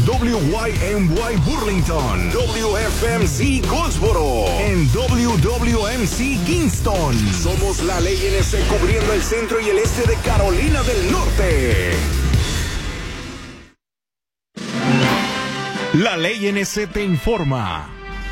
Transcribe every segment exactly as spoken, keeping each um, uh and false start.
W Y M Y Burlington, W F M C Goldsboro, en W W M C Kingston. Somos la Ley N S cubriendo el centro y el este de Carolina del Norte. La Ley N S te informa.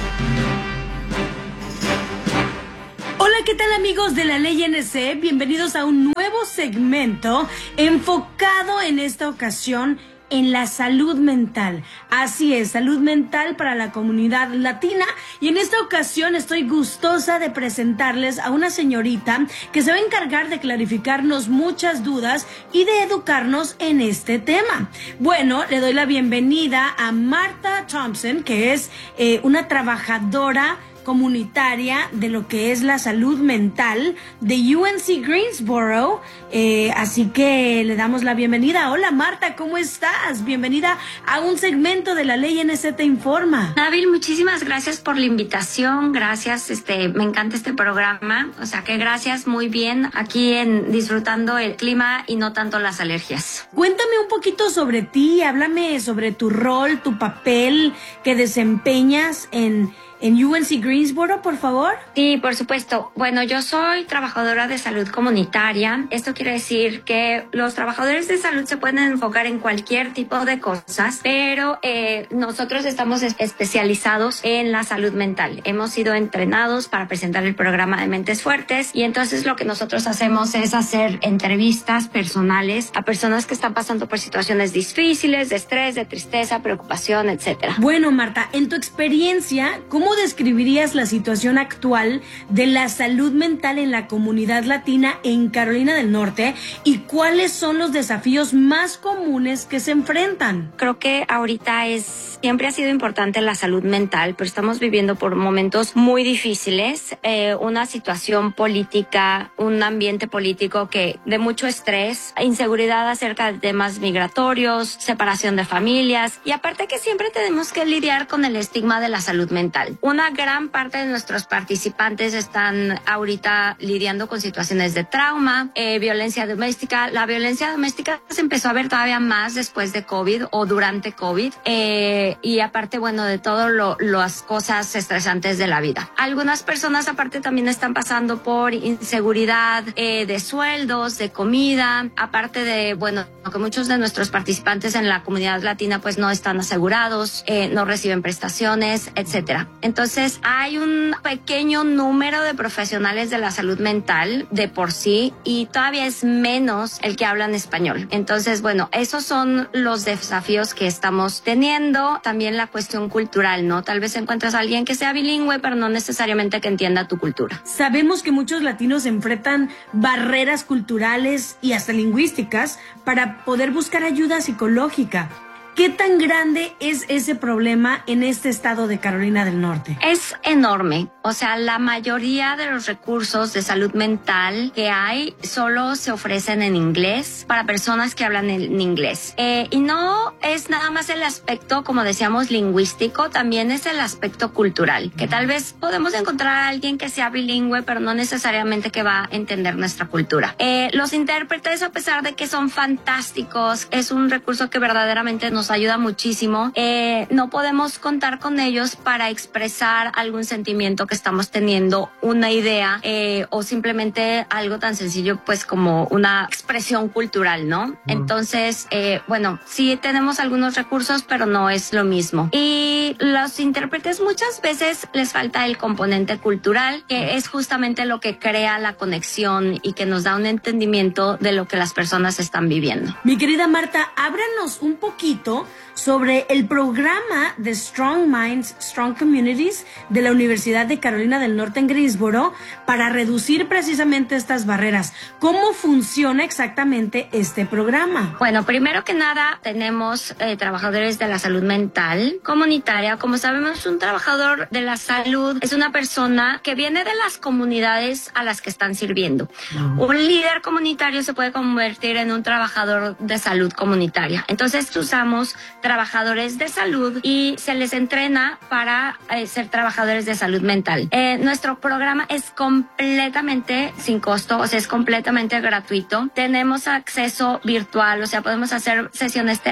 Hola, ¿qué tal amigos de la Ley N S? Bienvenidos a un nuevo segmento enfocado en esta ocasión en la salud mental. Así es, salud mental para la comunidad latina. Y en esta ocasión estoy gustosa de presentarles a una señorita que se va a encargar de clarificarnos muchas dudas y de educarnos en este tema. Bueno, le doy la bienvenida a Martha Thompson, que es eh, una trabajadora comunitaria de lo que es la salud mental de U N C Greensboro, eh, así que le damos la bienvenida. Hola Marta, ¿cómo estás? Bienvenida a un segmento de la Ley N S te informa. Nabil, muchísimas gracias por la invitación, gracias, este, me encanta este programa, o sea que gracias, muy bien, aquí en disfrutando el clima y no tanto las alergias. Cuéntame un poquito sobre ti, háblame sobre tu rol, tu papel que desempeñas en ¿En U N C Greensboro, por favor? Sí, por supuesto. Bueno, yo soy trabajadora de salud comunitaria. Esto quiere decir que los trabajadores de salud se pueden enfocar en cualquier tipo de cosas, pero eh, nosotros estamos especializados en la salud mental. Hemos sido entrenados para presentar el programa de Mentes Fuertes y entonces lo que nosotros hacemos es hacer entrevistas personales a personas que están pasando por situaciones difíciles, de estrés, de tristeza, preocupación, etcétera. Bueno, Marta, en tu experiencia, ¿cómo ¿Cómo describirías la situación actual de la salud mental en la comunidad latina en Carolina del Norte y cuáles son los desafíos más comunes que se enfrentan? Creo que ahorita es, siempre ha sido importante la salud mental, pero estamos viviendo por momentos muy difíciles, eh, una situación política, un ambiente político que de mucho estrés, inseguridad acerca de temas migratorios, separación de familias y aparte que siempre tenemos que lidiar con el estigma de la salud mental. Una gran parte de nuestros participantes están ahorita lidiando con situaciones de trauma, eh, violencia doméstica. La violencia doméstica se empezó a ver todavía más después de COVID o durante COVID. Eh, y aparte, bueno, de todo lo, las cosas estresantes de la vida. Algunas personas aparte también están pasando por inseguridad eh, de sueldos, de comida. Aparte de, bueno, que muchos de nuestros participantes en la comunidad latina pues no están asegurados, eh, no reciben prestaciones, etcétera. Entonces, hay un pequeño número de profesionales de la salud mental de por sí y todavía es menos el que hablan español. Entonces, bueno, esos son los desafíos que estamos teniendo. También la cuestión cultural, ¿no? Tal vez encuentras a alguien que sea bilingüe, pero no necesariamente que entienda tu cultura. Sabemos que muchos latinos enfrentan barreras culturales y hasta lingüísticas para poder buscar ayuda psicológica. ¿Qué tan grande es ese problema en este estado de Carolina del Norte? Es enorme. O sea, la mayoría de los recursos de salud mental que hay solo se ofrecen en inglés para personas que hablan en inglés. Eh, y no es nada más el aspecto, como decíamos, lingüístico, también es el aspecto cultural, que tal vez podemos encontrar a alguien que sea bilingüe, pero no necesariamente que va a entender nuestra cultura. Eh, los intérpretes, a pesar de que son fantásticos, es un recurso que verdaderamente nos ayuda muchísimo. Eh, no podemos contar con ellos para expresar algún sentimiento que estamos teniendo, una idea eh, o simplemente algo tan sencillo pues como una expresión cultural, ¿no? Mm. Entonces, eh, bueno, sí tenemos algunos recursos, pero no es lo mismo. Y los intérpretes muchas veces les falta el componente cultural, que es justamente lo que crea la conexión y que nos da un entendimiento de lo que las personas están viviendo. Mi querida Marta, ábranos un poquito sobre el programa de Strong Minds, Strong Communities de la Universidad de Carolina del Norte en Greensboro para reducir precisamente estas barreras. ¿Cómo funciona exactamente este programa? Bueno, primero que nada tenemos eh, trabajadores de la salud mental comunitaria. Como sabemos, un trabajador de la salud es una persona que viene de las comunidades a las que están sirviendo. Uh-huh. Un líder comunitario se puede convertir en un trabajador de salud comunitaria. Entonces usamos trabajadores de salud y se les entrena para eh, ser trabajadores de salud mental. Eh, nuestro programa es completamente sin costo, o sea, es completamente gratuito. Tenemos acceso virtual, o sea, podemos hacer sesiones telefónicas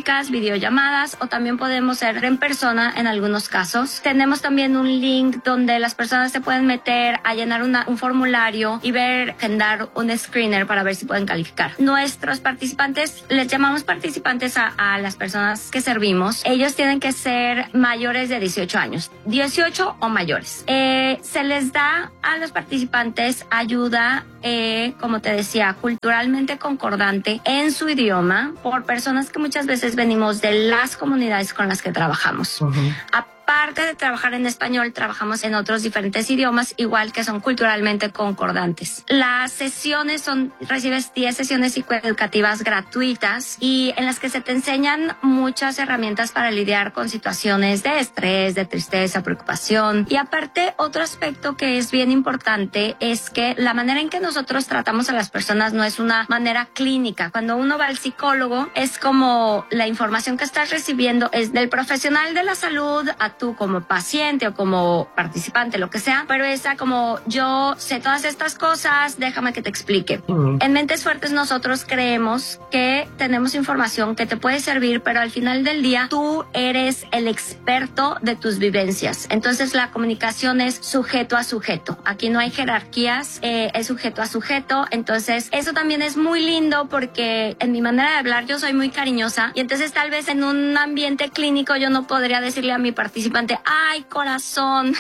telefónicas, videollamadas o también podemos ser en persona en algunos casos. Tenemos también un link donde las personas se pueden meter a llenar una, un formulario y ver, agendar un screener para ver si pueden calificar. Nuestros participantes, les llamamos participantes a, a las personas que servimos. Ellos tienen que ser mayores de dieciocho años, dieciocho o mayores. Eh, se les da a los participantes ayuda, eh, como te decía, culturalmente concordante en su idioma por personas que muchas veces venimos de las comunidades con las que trabajamos. Uh-huh. Aparte de trabajar en español, trabajamos en otros diferentes idiomas, igual que son culturalmente concordantes. Las sesiones son, recibes diez sesiones psicoeducativas gratuitas y en las que se te enseñan muchas herramientas para lidiar con situaciones de estrés, de tristeza, preocupación. Y aparte, otro aspecto que es bien importante es que la manera en que nosotros tratamos a las personas no es una manera clínica. Cuando uno va al psicólogo, es como la información que estás recibiendo es del profesional de la salud a tú como paciente o como participante, lo que sea, pero esa como yo sé todas estas cosas, déjame que te explique. Uh-huh. En Mentes Fuertes nosotros creemos que tenemos información que te puede servir, pero al final del día tú eres el experto de tus vivencias. Entonces la comunicación es sujeto a sujeto. Aquí no hay jerarquías, eh, es sujeto a sujeto. Entonces eso también es muy lindo porque en mi manera de hablar yo soy muy cariñosa y entonces tal vez en un ambiente clínico yo no podría decirle a mi participante participante, ay, corazón.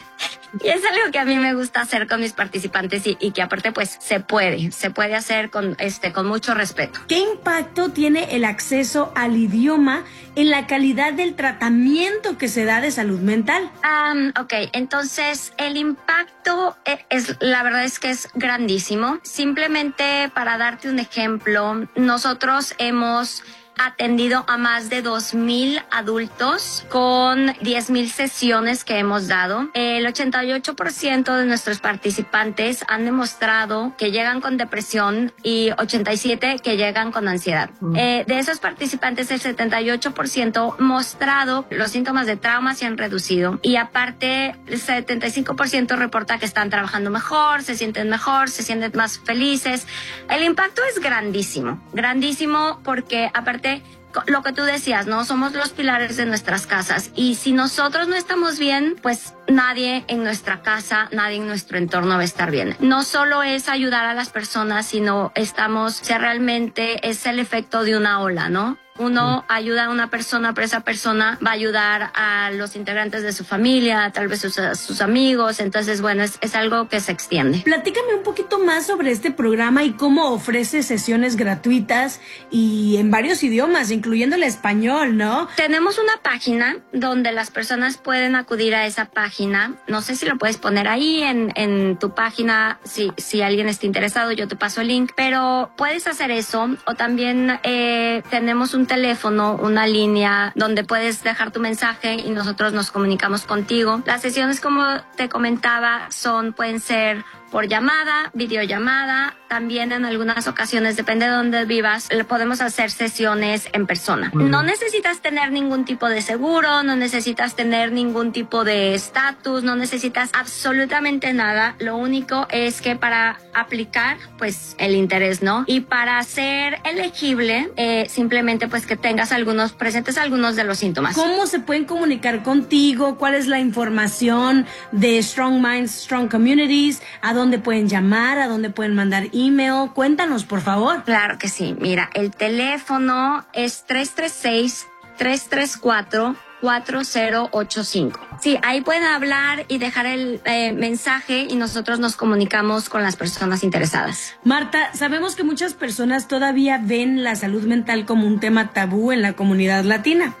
Y es algo que a mí me gusta hacer con mis participantes y, y que aparte pues se puede, se puede hacer con, este, con mucho respeto. ¿Qué impacto tiene el acceso al idioma en la calidad del tratamiento que se da de salud mental? Um, ok, entonces el impacto es, es, la verdad es que es grandísimo. Simplemente para darte un ejemplo, nosotros hemos atendido a más de dos mil adultos con diez mil sesiones que hemos dado. El ochenta y ocho por ciento de nuestros participantes han demostrado que llegan con depresión y ochenta y siete por ciento que llegan con ansiedad. Mm. Eh, de esos participantes, el setenta y ocho por ciento mostrado los síntomas de trauma se han reducido y aparte el setenta y cinco por ciento reporta que están trabajando mejor, se sienten mejor, se sienten más felices. El impacto es grandísimo, grandísimo porque aparte lo que tú decías, ¿no? Somos los pilares de nuestras casas y si nosotros no estamos bien, pues nadie en nuestra casa, nadie en nuestro entorno va a estar bien. No solo es ayudar a las personas, sino estamos, o sea, realmente es el efecto de una ola, ¿no? Uno sí. ayuda a una persona, pero esa persona va a ayudar a los integrantes de su familia, tal vez sus, sus amigos. Entonces, bueno, es, es algo que se extiende. Platícame un poquito más sobre este programa y cómo ofrece sesiones gratuitas y en varios idiomas, incluyendo el español, ¿no? Tenemos una página donde las personas pueden acudir a esa página. No sé si lo puedes poner ahí en, en tu página. Si, si alguien está interesado, yo te paso el link. Pero puedes hacer eso o también eh, tenemos un teléfono, una línea donde puedes dejar tu mensaje y nosotros nos comunicamos contigo. Las sesiones, como te comentaba, son pueden ser por llamada, videollamada, también en algunas ocasiones, depende de dónde vivas, podemos hacer sesiones en persona. Uh-huh. No necesitas tener ningún tipo de seguro, no necesitas tener ningún tipo de estatus, no necesitas absolutamente nada. Lo único es que para aplicar, pues, el interés, ¿no? Y para ser elegible, eh, simplemente, pues, que tengas algunos, presentes algunos de los síntomas. ¿Cómo se pueden comunicar contigo? ¿Cuál es la información de Strong Minds, Strong Communities? ¿A dónde pueden llamar? ¿A dónde pueden mandar email? Cuéntanos, por favor. Claro que sí. Mira, el teléfono es tres tres seis, tres tres cuatro, cuatro cero ocho cinco. Sí, ahí pueden hablar y dejar el eh, mensaje y nosotros nos comunicamos con las personas interesadas. Marta, sabemos que muchas personas todavía ven la salud mental como un tema tabú en la comunidad latina.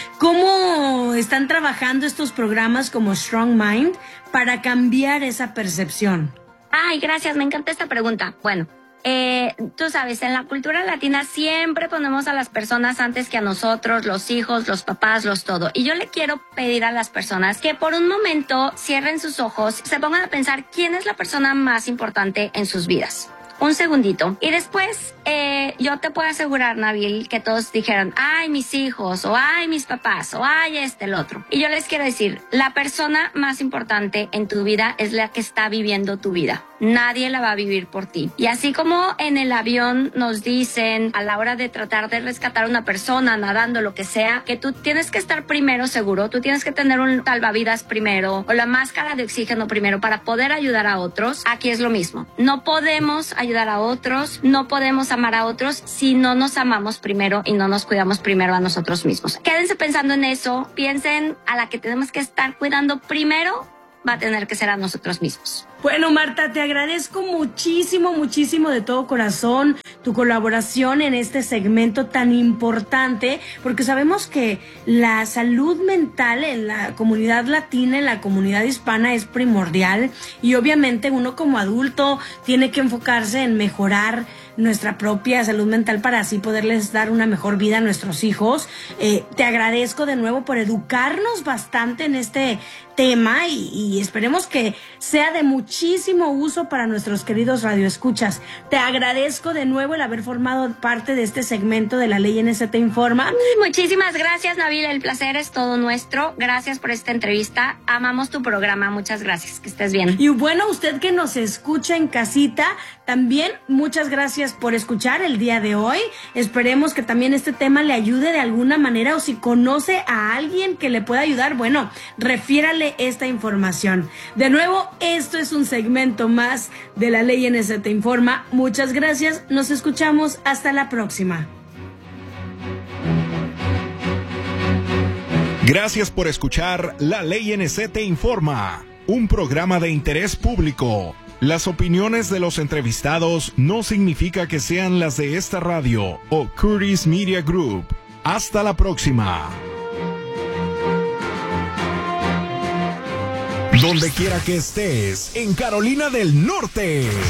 ¿Cómo están trabajando estos programas como Strong Mind para cambiar esa percepción? Ay, gracias, me encanta esta pregunta. Bueno, eh, tú sabes, en la cultura latina siempre ponemos a las personas antes que a nosotros, los hijos, los papás, los todo. Y yo le quiero pedir a las personas que por un momento cierren sus ojos, se pongan a pensar quién es la persona más importante en sus vidas. un segundito. Y después, eh, yo te puedo asegurar, Nabil, que todos dijeron, ay, mis hijos, o ay, mis papás, o ay, este, el otro. Y yo les quiero decir, la persona más importante en tu vida es la que está viviendo tu vida. Nadie la va a vivir por ti. Y así como en el avión nos dicen a la hora de tratar de rescatar a una persona, nadando, lo que sea, que tú tienes que estar primero seguro, tú tienes que tener un salvavidas primero o la máscara de oxígeno primero para poder ayudar a otros. Aquí es lo mismo. No podemos ayudar a otros, no podemos amar a otros si no nos amamos primero y no nos cuidamos primero a nosotros mismos. Quédense pensando en eso, piensen a la que tenemos que estar cuidando primero, va a tener que ser a nosotros mismos. Bueno, Marta, te agradezco muchísimo, muchísimo de todo corazón tu colaboración en este segmento tan importante, porque sabemos que la salud mental en la comunidad latina, en la comunidad hispana es primordial y obviamente uno como adulto tiene que enfocarse en mejorar nuestra propia salud mental para así poderles dar una mejor vida a nuestros hijos. Eh, te agradezco de nuevo por educarnos bastante en este tema y, y esperemos que sea de muchísimo uso para nuestros queridos radioescuchas. Te agradezco de nuevo el haber formado parte de este segmento de La Ley N S Te Informa. Muchísimas gracias, Nabil, el placer es todo nuestro. Gracias por esta entrevista, amamos tu programa, muchas gracias, que estés bien. Y bueno, usted que nos escucha en casita, también muchas gracias por escuchar el día de hoy. Esperemos que también este tema le ayude de alguna manera, o si conoce a alguien que le pueda ayudar, bueno, refiérale esta información. De nuevo, esto es un segmento más de La Ley N S Te Informa. Muchas gracias, nos escuchamos hasta la próxima. Gracias por escuchar La Ley N S Te Informa, un programa de interés público. Las opiniones de los entrevistados no significa que sean las de esta radio o Curtis Media Group. Hasta la próxima. Donde quiera que estés, en Carolina del Norte.